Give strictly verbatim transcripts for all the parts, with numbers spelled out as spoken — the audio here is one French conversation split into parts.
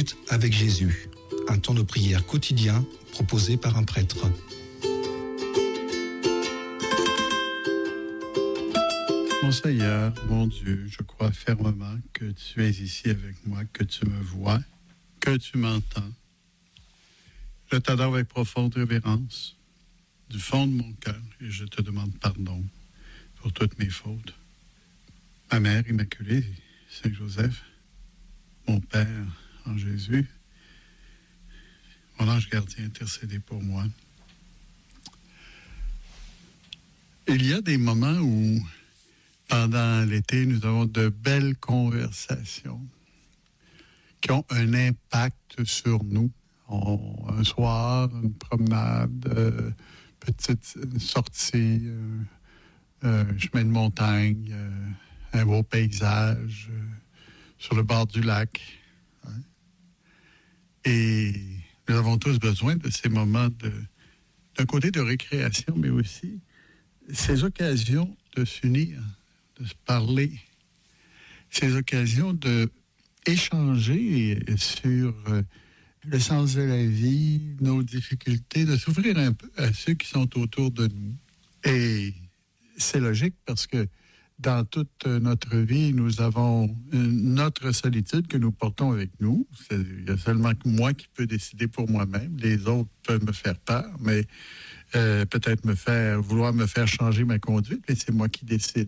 minutes avec Jésus, un temps de prière quotidien proposé par un prêtre. Mon Seigneur, mon Dieu, je crois fermement que tu es ici avec moi, que tu me vois, que tu m'entends. Je t'adore avec profonde révérence, du fond de mon cœur, et je te demande pardon pour toutes mes fautes. Ma mère immaculée, Saint Joseph, mon Père en Jésus, mon ange gardien, intercédez pour moi. Il y a des moments où, pendant l'été, nous avons de belles conversations qui ont un impact sur nous. On, un soir, une promenade, euh, petite sortie, euh, euh, chemin de montagne, euh, un beau paysage euh, sur le bord du lac. Hein? Et nous avons tous besoin de ces moments de, d'un côté de récréation, mais aussi ces occasions de s'unir, de se parler, ces occasions de échanger sur euh, le sens de la vie, nos difficultés, de s'ouvrir un peu à ceux qui sont autour de nous. Et c'est logique parce que dans toute notre vie, nous avons notre solitude que nous portons avec nous. C'est, il y a seulement que moi qui peux décider pour moi-même. Les autres peuvent me faire peur, mais euh, peut-être me faire, vouloir me faire changer ma conduite, mais c'est moi qui décide.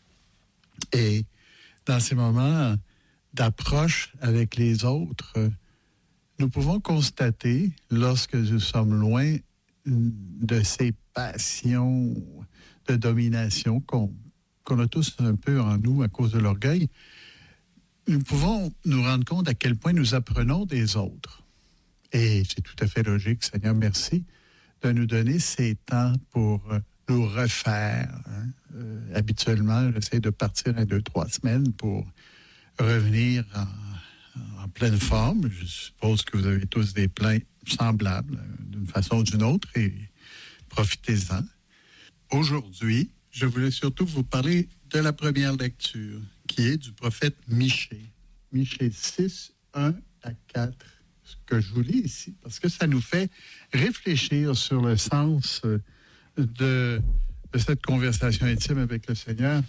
Et dans ces moments d'approche avec les autres, nous pouvons constater, lorsque nous sommes loin de ces passions de domination qu'on, qu'on a tous un peu en nous à cause de l'orgueil, nous pouvons nous rendre compte à quel point nous apprenons des autres. Et c'est tout à fait logique, Seigneur, merci de nous donner ces temps pour nous refaire. Hein. Euh, habituellement, j'essaie de partir à deux, trois semaines pour revenir en, en pleine forme. Je suppose que vous avez tous des plans semblables d'une façon ou d'une autre et profitez-en. Aujourd'hui, je voulais surtout vous parler de la première lecture qui est du prophète Michée. Michée six, un à quatre. Ce que je vous lis ici, parce que ça nous fait réfléchir sur le sens de, de cette conversation intime avec le Seigneur.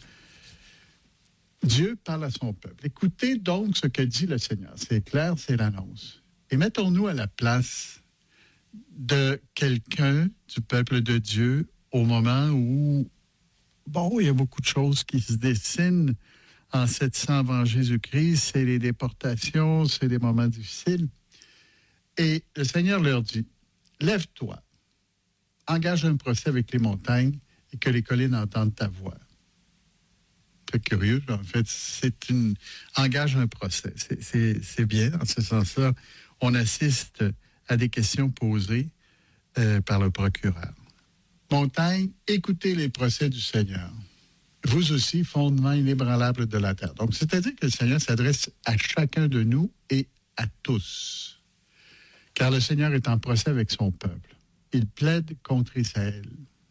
Dieu parle à son peuple. Écoutez donc ce que dit le Seigneur. C'est clair, c'est l'annonce. Et mettons-nous à la place de quelqu'un du peuple de Dieu au moment où, bon, il y a beaucoup de choses qui se dessinent en sept cents avant Jésus-Christ. C'est les déportations, c'est des moments difficiles. Et le Seigneur leur dit, « Lève-toi, engage un procès avec les montagnes et que les collines entendent ta voix. » C'est curieux, en fait, c'est une... Engage un procès. C'est, c'est, c'est bien, en ce sens-là. On assiste à des questions posées euh, par le procureur. « Montagne, écoutez les procès du Seigneur. Vous aussi, fondement inébranlable de la terre. » Donc, c'est-à-dire que le Seigneur s'adresse à chacun de nous et à tous. Car le Seigneur est en procès avec son peuple. Il plaide contre Israël.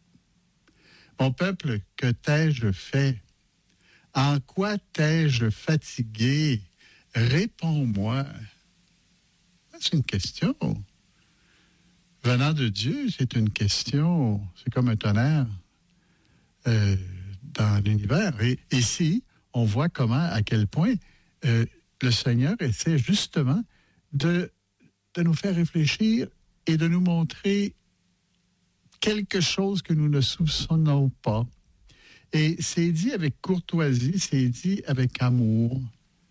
« Mon peuple, que t'ai-je fait? En quoi t'ai-je fatigué? Réponds-moi. » C'est une question. Venant de Dieu, c'est une question, c'est comme un tonnerre euh, dans l'univers. Et ici, on voit comment, à quel point euh, le Seigneur essaie justement de, de nous faire réfléchir et de nous montrer quelque chose que nous ne soupçonnons pas. Et c'est dit avec courtoisie, c'est dit avec amour.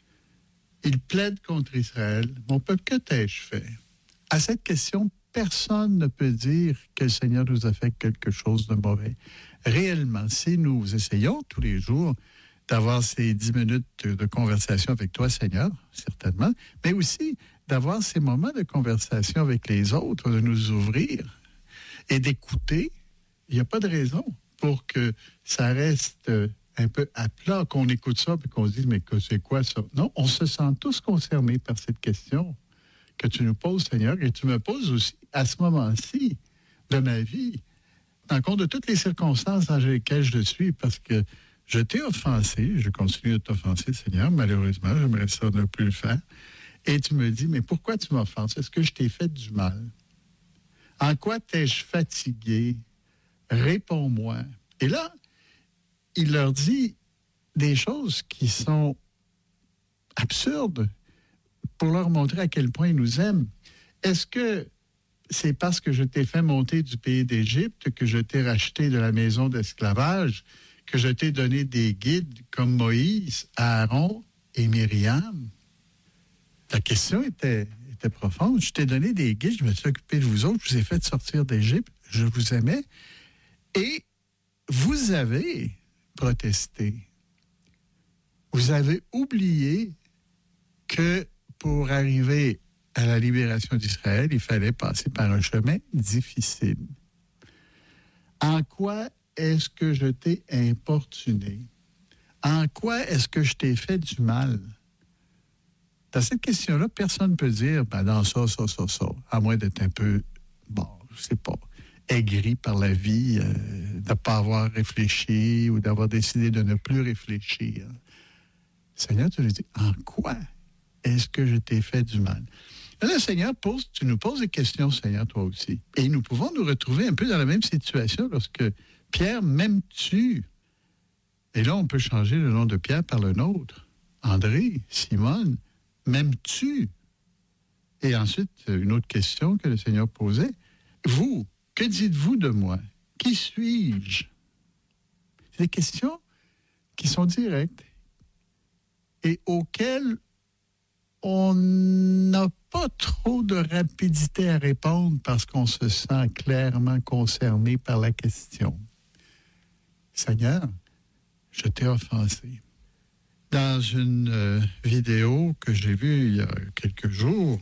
Il plaide contre Israël. « Mon peuple, que t'ai-je fait? » À cette question, personne ne peut dire que le Seigneur nous a fait quelque chose de mauvais. Réellement, si nous essayons tous les jours d'avoir ces dix minutes de conversation avec toi, Seigneur, certainement, mais aussi d'avoir ces moments de conversation avec les autres, de nous ouvrir et d'écouter, il n'y a pas de raison pour que ça reste un peu à plat, qu'on écoute ça et qu'on se dise, mais que c'est quoi ça? Non, on se sent tous concernés par cette question que tu nous poses, Seigneur, et tu me poses aussi à ce moment-ci de ma vie, en compte de toutes les circonstances dans lesquelles je suis, parce que je t'ai offensé, je continue de t'offenser, Seigneur, malheureusement, j'aimerais ça ne plus le faire. Et tu me dis, mais pourquoi tu m'offenses? Est-ce que je t'ai fait du mal? En quoi t'ai-je fatigué? Réponds-moi. Et là, il leur dit des choses qui sont absurdes pour leur montrer à quel point il nous aime. Est-ce que c'est parce que je t'ai fait monter du pays d'Égypte, que je t'ai racheté de la maison d'esclavage, que je t'ai donné des guides comme Moïse, Aaron et Myriam? La question était, était profonde. Je t'ai donné des guides, je me suis occupé de vous autres, je vous ai fait sortir d'Égypte, je vous aimais. Et vous avez protesté. Vous avez oublié que pour arriver à la libération d'Israël, il fallait passer par un chemin difficile. En quoi est-ce que je t'ai importuné? En quoi est-ce que je t'ai fait du mal? Dans cette question-là, personne ne peut dire, ben dans ça, ça, ça, ça, à moins d'être un peu, bon, je sais pas, aigri par la vie, euh, de ne pas avoir réfléchi ou d'avoir décidé de ne plus réfléchir. Seigneur, tu lui dis, en quoi est-ce que je t'ai fait du mal? Là, le Seigneur pose, tu nous poses des questions, Seigneur, toi aussi. Et nous pouvons nous retrouver un peu dans la même situation lorsque Pierre, m'aimes-tu? Et là, on peut changer le nom de Pierre par le nôtre. André, Simone, m'aimes-tu? Et ensuite, une autre question que le Seigneur posait. Vous, que dites-vous de moi? Qui suis-je? C'est des questions qui sont directes et auxquelles on n'a pas trop de rapidité à répondre parce qu'on se sent clairement concerné par la question. Seigneur, je t'ai offensé. Dans une euh, vidéo que j'ai vue il y a quelques jours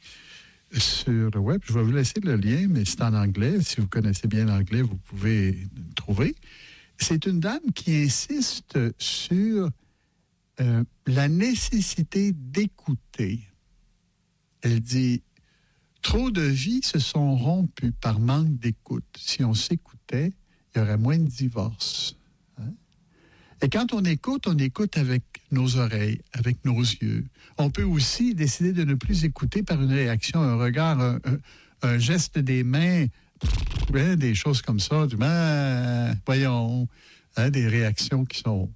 sur le web, je vais vous laisser le lien, mais c'est en anglais. Si vous connaissez bien l'anglais, vous pouvez le trouver. C'est une dame qui insiste sur euh, la nécessité d'écouter. Elle dit, trop de vies se sont rompues par manque d'écoute. Si on s'écoutait, il y aurait moins de divorces. Hein? Et quand on écoute, on écoute avec nos oreilles, avec nos yeux. On peut aussi décider de ne plus écouter par une réaction, un regard, un, un, un geste des mains, hein, des choses comme ça, du ah, voyons, hein, des réactions qui sont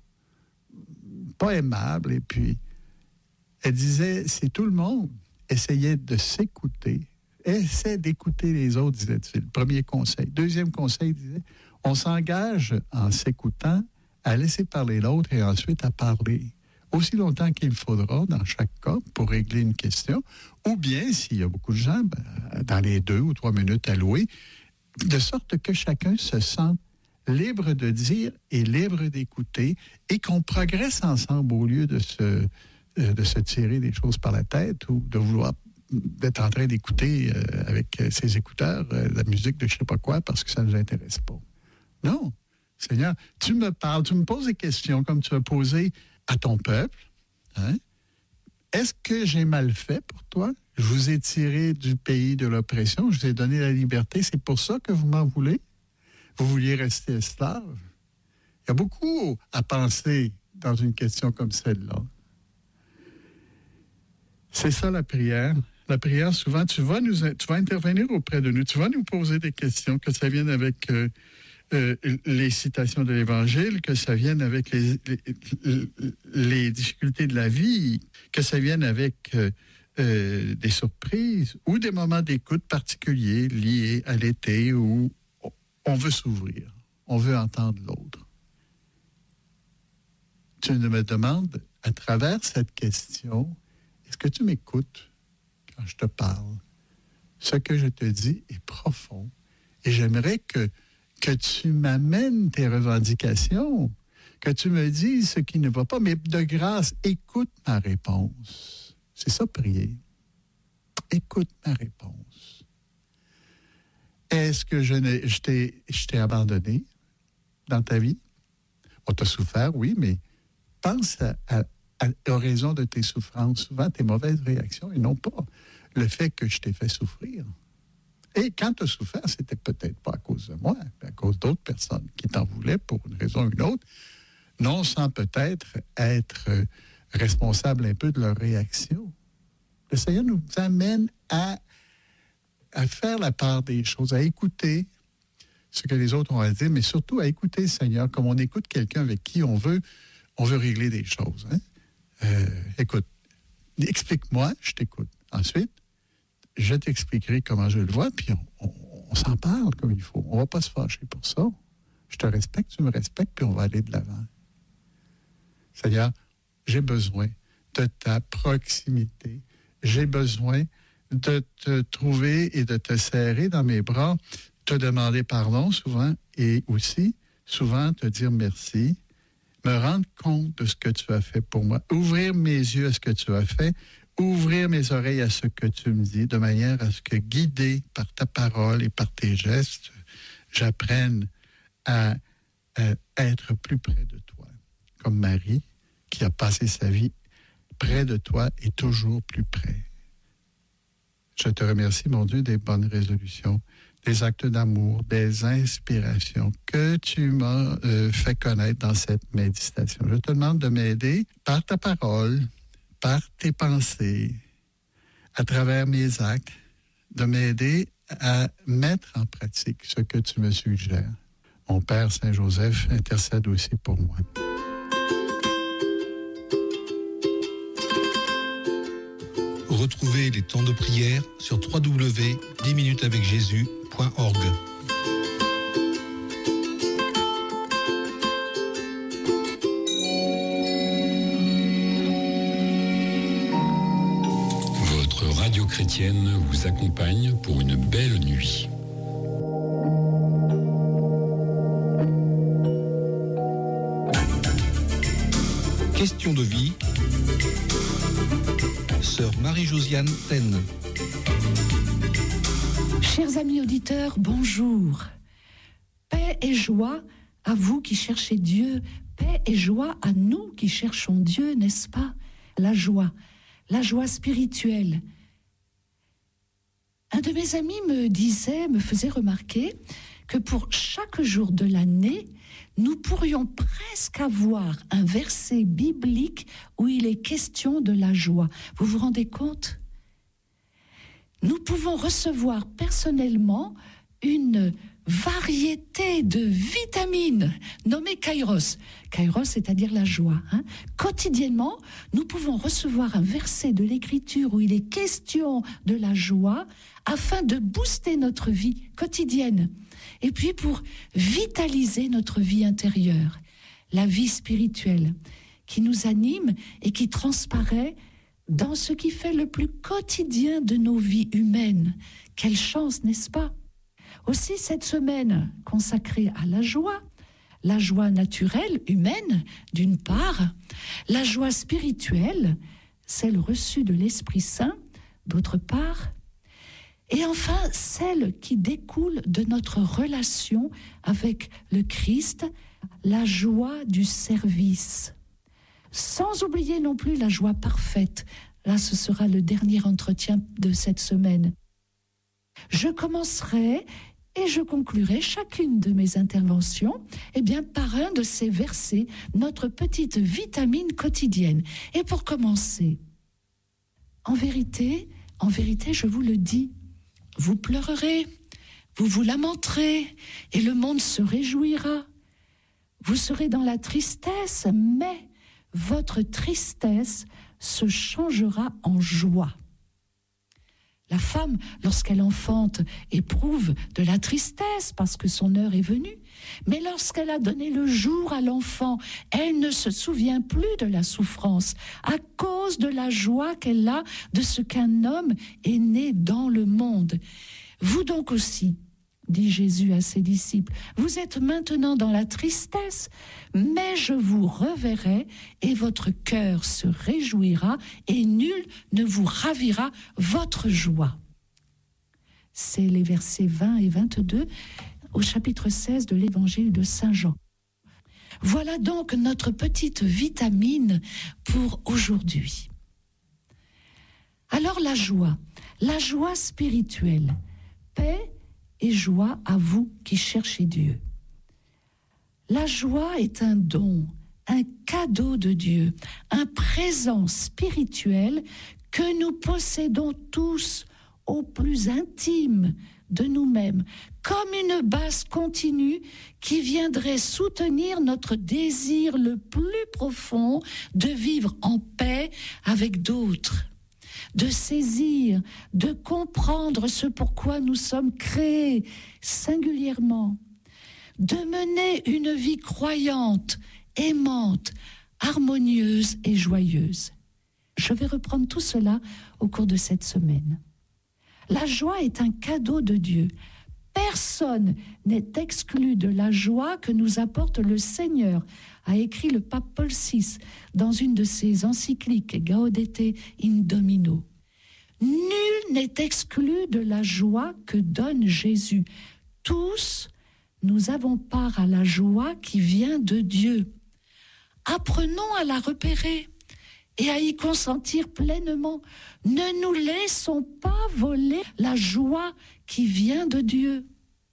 pas aimables. Et puis, elle disait, c'est tout le monde essayait de s'écouter. Essaie d'écouter les autres, disait-il. Premier conseil. Deuxième conseil, il disait, on s'engage en s'écoutant à laisser parler l'autre et ensuite à parler aussi longtemps qu'il faudra dans chaque cas pour régler une question, ou bien, s'il y a beaucoup de gens, ben, dans les deux ou trois minutes allouées, de sorte que chacun se sente libre de dire et libre d'écouter et qu'on progresse ensemble au lieu de se, de se tirer des choses par la tête ou de vouloir d'être en train d'écouter euh, avec ses écouteurs euh, la musique de je ne sais pas quoi parce que ça ne nous intéresse pas. Non, Seigneur, tu me parles, tu me poses des questions comme tu as posé à ton peuple. Hein? Est-ce que j'ai mal fait pour toi? Je vous ai tiré du pays de l'oppression, je vous ai donné la liberté, c'est pour ça que vous m'en voulez? Vous vouliez rester esclave? Il y a beaucoup à penser dans une question comme celle-là. C'est ça la prière. La prière, souvent, tu vas, nous, tu vas intervenir auprès de nous, tu vas nous poser des questions, que ça vienne avec euh, euh, les citations de l'Évangile, que ça vienne avec les, les, les difficultés de la vie, que ça vienne avec euh, euh, des surprises ou des moments d'écoute particuliers liés à l'été où on veut s'ouvrir, on veut entendre l'autre. Tu me demandes, à travers cette question, est-ce que tu m'écoutes quand je te parle? Ce que je te dis est profond. Et j'aimerais que, que tu m'amènes tes revendications, que tu me dises ce qui ne va pas, mais de grâce, écoute ma réponse. C'est ça, prier. Écoute ma réponse. Est-ce que je, ne, je, t'ai, je t'ai abandonné dans ta vie? On t'a souffert, oui, mais pense à, à aux raisons de tes souffrances, souvent tes mauvaises réactions, et non pas le fait que je t'ai fait souffrir. Et quand tu as souffert, c'était peut-être pas à cause de moi, mais à cause d'autres personnes qui t'en voulaient pour une raison ou une autre, non sans peut-être être responsable un peu de leur réaction. Le Seigneur nous amène à, à faire la part des choses, à écouter ce que les autres ont à dire, mais surtout à écouter le Seigneur comme on écoute quelqu'un avec qui on veut, on veut régler des choses. Hein? Euh, écoute, explique-moi, je t'écoute. Ensuite, je t'expliquerai comment je le vois, puis on, on, on s'en parle comme il faut. On ne va pas se fâcher pour ça. Je te respecte, tu me respectes, puis on va aller de l'avant. Seigneur, j'ai besoin de ta proximité. J'ai besoin de te trouver et de te serrer dans mes bras, te demander pardon souvent et aussi souvent te dire merci, me rendre compte de ce que tu as fait pour moi, ouvrir mes yeux à ce que tu as fait, ouvrir mes oreilles à ce que tu me dis, de manière à ce que, guidé par ta parole et par tes gestes, j'apprenne à, à être plus près de toi, comme Marie, qui a passé sa vie près de toi et toujours plus près. Je te remercie, mon Dieu, des bonnes résolutions, des actes d'amour, des inspirations que tu m'as euh, fait connaître dans cette méditation. Je te demande de m'aider par ta parole, par tes pensées, à travers mes actes, de m'aider à mettre en pratique ce que tu me suggères. Mon Père Saint-Joseph, intercède aussi pour moi. Retrouvez les temps de prière sur w w w point dix minutes avec jésus point org. Votre radio chrétienne vous accompagne pour une belle nuit. Question de vie. Sœur Marie-Josiane Taine. Chers amis auditeurs, bonjour. Paix et joie à vous qui cherchez Dieu. Paix et joie à nous qui cherchons Dieu, n'est-ce pas? La joie, la joie spirituelle. Un de mes amis me disait, me faisait remarquer que pour chaque jour de l'année, nous pourrions presque avoir un verset biblique où il est question de la joie. Vous vous rendez compte? Nous pouvons recevoir personnellement une variété de vitamines nommées kairos. Kairos, c'est-à-dire la joie. Hein. Quotidiennement, nous pouvons recevoir un verset de l'Écriture où il est question de la joie afin de booster notre vie quotidienne. Et puis pour vitaliser notre vie intérieure, la vie spirituelle qui nous anime et qui transparaît dans ce qui fait le plus quotidien de nos vies humaines. Quelle chance, n'est-ce pas? Aussi cette semaine consacrée à la joie, la joie naturelle, humaine, d'une part, la joie spirituelle, celle reçue de l'Esprit Saint, d'autre part, et enfin, celle qui découle de notre relation avec le Christ, la joie du service. Sans oublier non plus la joie parfaite. Là, ce sera le dernier entretien de cette semaine. Je commencerai et je conclurai chacune de mes interventions eh bien, par un de ces versets, notre petite vitamine quotidienne. Et pour commencer, en vérité, en vérité, je vous le dis, vous pleurerez, vous vous lamenterez, et le monde se réjouira. Vous serez dans la tristesse, mais votre tristesse se changera en joie. La femme, lorsqu'elle enfante, éprouve de la tristesse parce que son heure est venue. Mais lorsqu'elle a donné le jour à l'enfant, elle ne se souvient plus de la souffrance à cause de la joie qu'elle a de ce qu'un homme est né dans le monde. Vous donc aussi, dit Jésus à ses disciples, vous êtes maintenant dans la tristesse, mais je vous reverrai et votre cœur se réjouira et nul ne vous ravira votre joie. C'est les versets vingt et vingt-deux au chapitre seize de l'évangile de Saint Jean. Voilà donc notre petite vitamine pour aujourd'hui. Alors la joie, la joie spirituelle, paix et joie à vous qui cherchez Dieu. La joie est un don, un cadeau de Dieu, un présent spirituel que nous possédons tous au plus intime de nous-mêmes, comme une base continue qui viendrait soutenir notre désir le plus profond de vivre en paix avec d'autres, de saisir, de comprendre ce pourquoi nous sommes créés singulièrement, de mener une vie croyante, aimante, harmonieuse et joyeuse. Je vais reprendre tout cela au cours de cette semaine. La joie est un cadeau de Dieu. Personne n'est exclu de la joie que nous apporte le Seigneur, a écrit le pape Paul six dans une de ses encycliques Gaudete in Domino. Nul n'est exclu de la joie que donne Jésus. Tous, nous avons part à la joie qui vient de Dieu. Apprenons à la repérer et à y consentir pleinement. Ne nous laissons pas voler la joie qui vient de Dieu.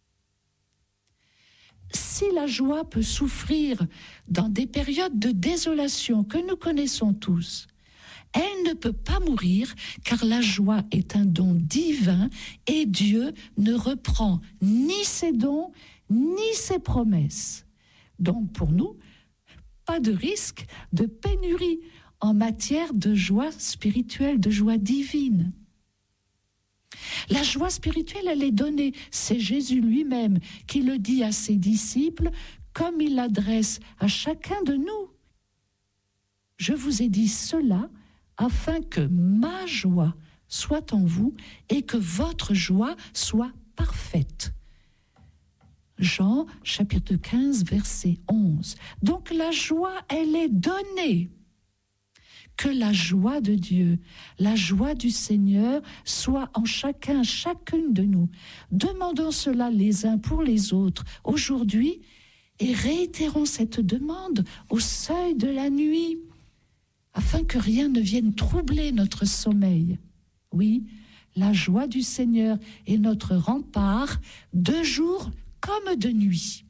Si la joie peut souffrir dans des périodes de désolation que nous connaissons tous, elle ne peut pas mourir car la joie est un don divin et Dieu ne reprend ni ses dons ni ses promesses. Donc pour nous, pas de risque de pénurie en matière de joie spirituelle, de joie divine. La joie spirituelle, elle est donnée. C'est Jésus lui-même qui le dit à ses disciples, comme il l'adresse à chacun de nous. Je vous ai dit cela afin que ma joie soit en vous et que votre joie soit parfaite. Jean, chapitre quinze, verset onze. Donc la joie, elle est donnée. Que la joie de Dieu, la joie du Seigneur soit en chacun, chacune de nous. Demandons cela les uns pour les autres aujourd'hui et réitérons cette demande au seuil de la nuit afin que rien ne vienne troubler notre sommeil. Oui, la joie du Seigneur est notre rempart de jour comme de nuit.